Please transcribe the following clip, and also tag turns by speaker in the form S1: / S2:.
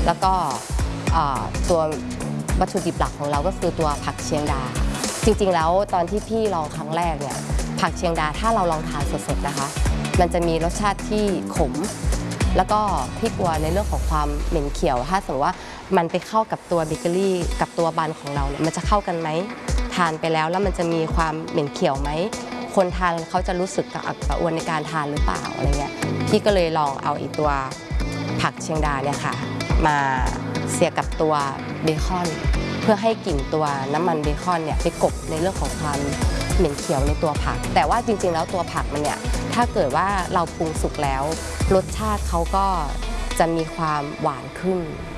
S1: แล้วก็ตัววัตถุดิบหลักของเราก็คือตัวผักเชียงดาจริงๆแล้วตอนที่พี่ลองครั้งแรกเนี่ยผักเชียงดาถ้าเราลองทานสดๆนะคะมันจะมีรสชาติที่ขมแล้วก็พี่กลัวในเรื่องของความเหม็นเขียวถ้าสมมติว่ามันไปเข้ากับตัวเบเกอรี่กับตัวบันของเราเนี่ยมันจะเข้ากันไหมทานไปแล้วมันจะมีความเหม็นเขียวไหมคนทานเขาจะรู้สึกกระอักกระอ่วนในการทานหรือเปล่าอะไรเงี้ยพี่ก็เลยลองเอาอีตัวผักเชียงดาเนี่ยค่ะมาเสียกับตัวเบคอนเพื่อให้กลิ่นตัวน้ำมันเบคอนเนี่ยไปกลบในเรื่องของความเหม็นเขียวในตัวผักแต่ว่าจริงๆแล้วตัวผักมันเนี่ยถ้าเกิดว่าเราปรุงสุกแล้วรสชาติเขาก็จะมีความหวานขึ้น